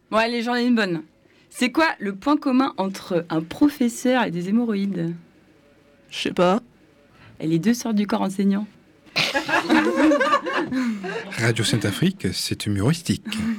Bon, allez, j'en ai une bonne. C'est quoi le point commun entre un professeur et des hémorroïdes? Je sais pas. Et les deux sœurs du corps enseignant. Radio Sainte-Afrique, c'est humoristique.